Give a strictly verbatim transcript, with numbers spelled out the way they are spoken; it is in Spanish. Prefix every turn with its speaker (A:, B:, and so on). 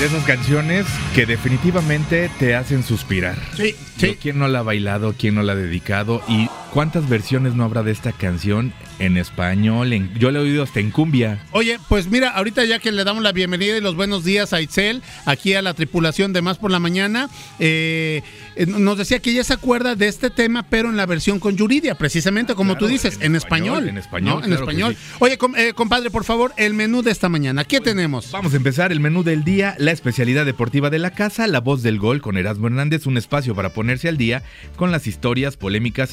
A: De esas canciones que definitivamente te hacen suspirar.
B: Sí, sí.
A: ¿Quién no la ha bailado? ¿Quién no la ha dedicado? ¿Y cuántas versiones no habrá de esta canción en español? En, yo la he oído hasta en cumbia.
B: Oye, pues mira, ahorita ya que le damos la bienvenida y los buenos días a Itzel, aquí a la tripulación de Más por la Mañana, eh, nos decía que ella se acuerda de este tema, pero en la versión con Yuridia, precisamente como
A: Claro,
B: tú dices, en, en español.
A: En español,
B: ¿no?
A: claro.
B: En español.
A: Sí.
B: Oye, com, eh, compadre, por favor, el menú de esta mañana, ¿qué
A: pues,
B: tenemos?
A: Vamos a empezar el menú del día, la especialidad deportiva de la casa, la voz del gol con Erasmo Hernández, un espacio para ponerse al día con las historias, polémicas